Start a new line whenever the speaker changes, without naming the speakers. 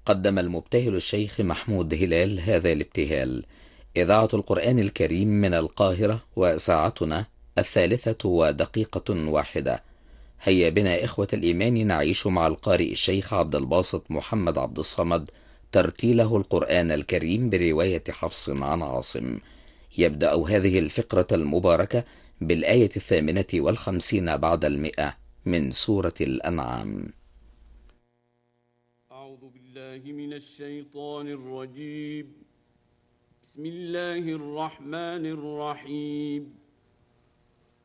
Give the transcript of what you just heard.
قدم المبتهل الشيخ محمود هلال هذا الابتهال. إذاعة القرآن الكريم من القاهرة، وساعتنا 3:01. هيا بنا إخوة الإيمان نعيش مع القارئ الشيخ عبد الباسط محمد عبد الصمد ترتيله القرآن الكريم برواية حفص عن عاصم. يبدأ هذه الفقرة المباركة بالآية 58 بعد 100 من سورة الأنعام.
أعوذ بالله من الشيطان الرجيم. بسم الله الرحمن الرحيم.